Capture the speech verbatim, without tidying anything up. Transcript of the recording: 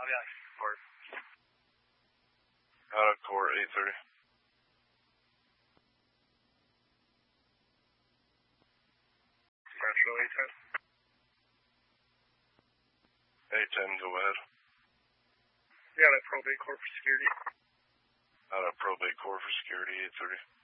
yeah. Court. Out of court, eight thirty. Metro eight ten. eight ten, go ahead. Yeah, that probate court for security. Out of probate court for security, eight thirty.